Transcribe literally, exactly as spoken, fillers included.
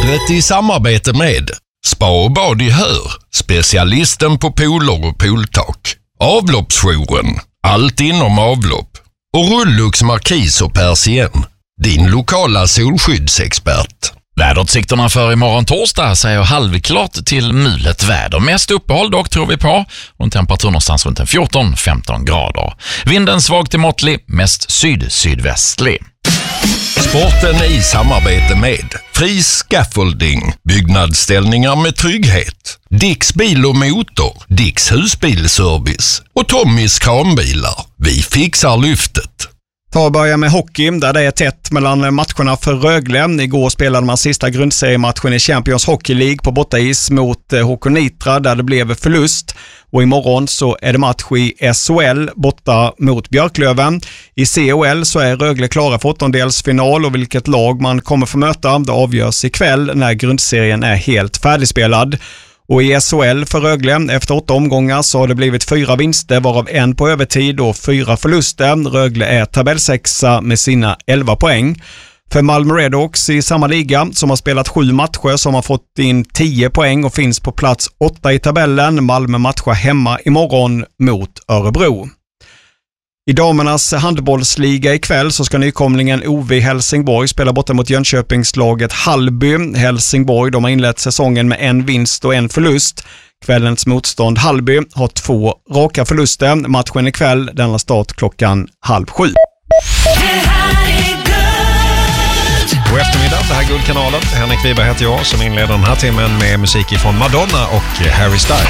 Vädret i samarbete med Spa och bad i Hör, specialisten på pooler och pooltak. Avloppsjouren, allt inom avlopp. Och Rullux Markis och Persien, din lokala solskyddsexpert. Väderutsikterna för imorgon torsdag säger halvklart till mulet väder. Mest uppehåll dock tror vi på. Och en temperatur någonstans runt fjorton femton grader. Vinden svag till måttlig, mest syd-sydvästlig. Sporten i samarbete med Fri Scaffolding, byggnadsställningar med trygghet. Dicks bil och motor, Dicks husbilservice och Tommys kranbilar. Vi fixar lyftet. Ta och börja med hockey där det är tätt mellan matcherna för Rögle. Igår spelade man sista grundseriematchen i Champions Hockey League på bortais mot H K Nitra där det blev förlust. Och imorgon så är det match i S H L borta mot Björklöven. I C H L så är Rögle klara för åttondelsfinal och vilket lag man kommer få möta det avgörs ikväll när grundserien är helt färdigspelad. Och i S H L för Rögle, efter åtta omgångar så har det blivit fyra vinster varav en på övertid och fyra förluster. Rögle är tabellsexa med sina elva poäng. För Malmö Redhawks i samma liga som har spelat sju matcher som har fått in tio poäng och finns på plats åtta i tabellen. Malmö matchar hemma imorgon mot Örebro. I damernas handbollsliga ikväll så ska nykomlingen O V Helsingborg spela borta mot Jönköpingslaget Hallby. Helsingborg de har inlett säsongen med en vinst och en förlust. Kvällens motstånd Hallby har två raka förluster. Matchen ikväll denna start klockan halv sju. God eftermiddag, det här är Guldkanalen. Henrik Wiberg heter jag som inleder den här timmen med musik från Madonna och Harry Styles.